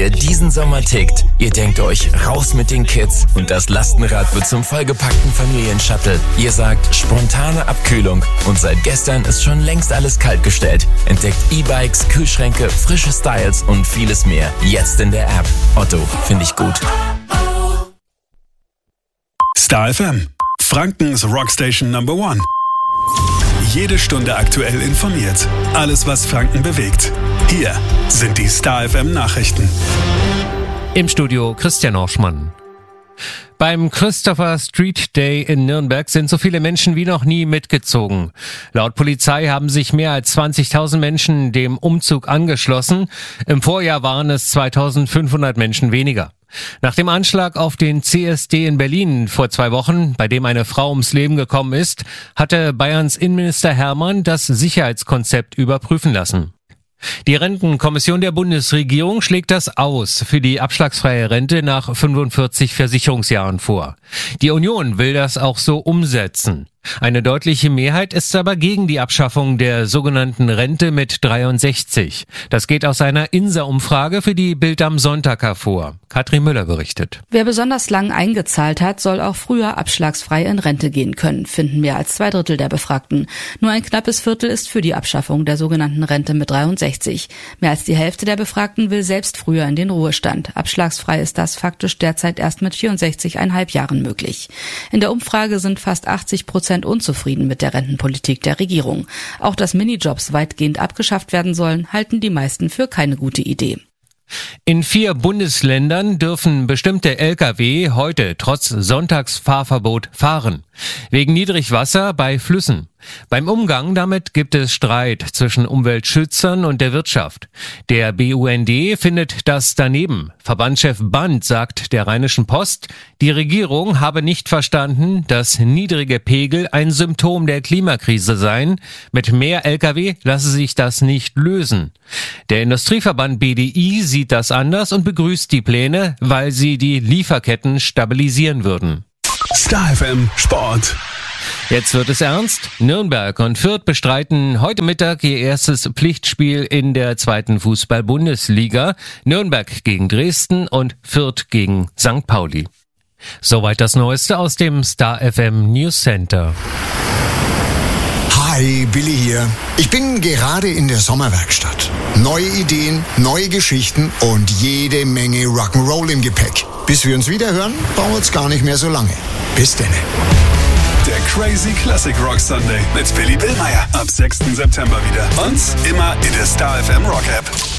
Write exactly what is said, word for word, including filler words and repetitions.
ihr diesen Sommer tickt. Ihr denkt euch, raus mit den Kids und das Lastenrad wird zum vollgepackten Familienshuttle. Ihr sagt, spontane Abkühlung und seit gestern ist schon längst alles kaltgestellt. Entdeckt E-Bikes, Kühlschränke, frische Styles und vieles mehr. Jetzt in der App. Otto, finde ich gut. Star F M, Frankens Rockstation Number One. Jede Stunde aktuell informiert. Alles, was Franken bewegt. Hier sind die Star F M Nachrichten. Im Studio Christian Orschmann. Beim Christopher Street Day in Nürnberg sind so viele Menschen wie noch nie mitgezogen. Laut Polizei haben sich mehr als zwanzigtausend Menschen dem Umzug angeschlossen. Im Vorjahr waren es zweitausendfünfhundert Menschen weniger. Nach dem Anschlag auf den C S D in Berlin vor zwei Wochen, bei dem eine Frau ums Leben gekommen ist, hatte Bayerns Innenminister Hermann das Sicherheitskonzept überprüfen lassen. Die Rentenkommission der Bundesregierung schlägt das Aus für die abschlagsfreie Rente nach fünfundvierzig Versicherungsjahren vor. Die Union will das auch so umsetzen. Eine deutliche Mehrheit ist aber gegen die Abschaffung der sogenannten Rente mit dreiundsechzig. Das geht aus einer Insa-Umfrage für die Bild am Sonntag hervor. Katrin Müller berichtet. Wer besonders lang eingezahlt hat, soll auch früher abschlagsfrei in Rente gehen können, finden mehr als zwei Drittel der Befragten. Nur ein knappes Viertel ist für die Abschaffung der sogenannten Rente mit dreiundsechzig. Mehr als die Hälfte der Befragten will selbst früher in den Ruhestand. Abschlagsfrei ist das faktisch derzeit erst mit vierundsechzig Komma fünf Jahren möglich. In der Umfrage sind fast achtzig Prozent unzufrieden mit der Rentenpolitik der Regierung. Auch dass Minijobs weitgehend abgeschafft werden sollen, halten die meisten für keine gute Idee. In vier Bundesländern dürfen bestimmte L K W heute trotz Sonntagsfahrverbot fahren. Wegen Niedrigwasser bei Flüssen. Beim Umgang damit gibt es Streit zwischen Umweltschützern und der Wirtschaft. Der B U N D findet das daneben. Verbandschef Band sagt der Rheinischen Post, die Regierung habe nicht verstanden, dass niedrige Pegel ein Symptom der Klimakrise seien. Mit mehr L K W lasse sich das nicht lösen. Der Industrieverband B D I sieht das anders und begrüßt die Pläne, weil sie die Lieferketten stabilisieren würden. Star F M Sport. Jetzt wird es ernst. Nürnberg und Fürth bestreiten heute Mittag ihr erstes Pflichtspiel in der zweiten Fußball-Bundesliga. Nürnberg gegen Dresden und Fürth gegen Sankt Pauli. Soweit das Neueste aus dem Star F M News Center. Hi, Billy hier. Ich bin gerade in der Sommerwerkstatt. Neue Ideen, neue Geschichten und jede Menge Rock'n'Roll im Gepäck. Bis wir uns wieder hören, dauert's gar nicht mehr so lange. Bis denne. Der Crazy Classic Rock Sunday mit Billy Billmeyer ab sechsten September wieder. Und immer in der Star F M Rock App.